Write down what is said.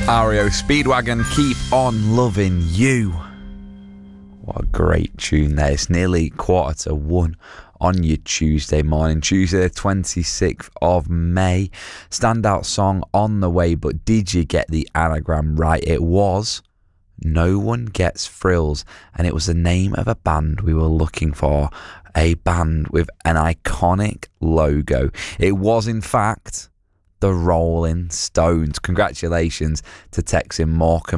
REO Speedwagon, Keep On Loving You. What a great tune there. It's nearly 1:45 on your Tuesday morning, Tuesday the 26th of May. Standout song on the way, but did you get the anagram right? It was No One Gets Thrills, and it was the name of a band we were looking for, a band with an iconic logo. It was, in fact, the Rolling Stones. Congratulations to Texan Morecambe